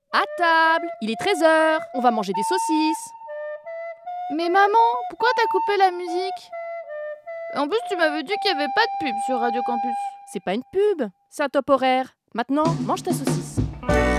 À table, il est 13h, on va manger des saucisses. Mais maman, pourquoi t'as coupé la musique? En plus, tu m'avais dit qu'il n'y avait pas de pub sur Radio Campus. C'est pas une pub, c'est un top horaire. Maintenant, mange ta saucisse.